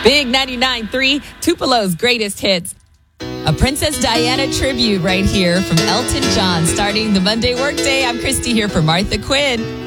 Big 99.3, Tupelo's greatest hits. A Princess Diana tribute right here from Elton John, starting the Monday workday. I'm Christy here for Martha Quinn.